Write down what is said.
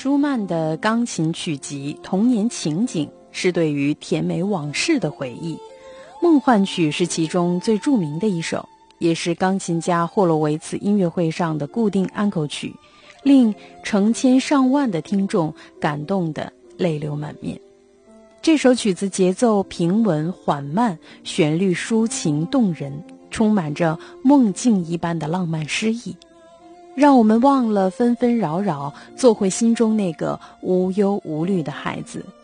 舒曼的钢琴曲集《童年情景》是对于甜美往事的回忆，梦幻曲是其中最著名的一首，也是钢琴家霍洛维茨音乐会上的固定安口曲，令成千上万的听众感动得泪流满面。这首曲子节奏平稳缓慢，旋律抒情动人，充满着梦境一般的浪漫诗意，让我们忘了纷纷扰扰，做回心中那个无忧无虑的孩子，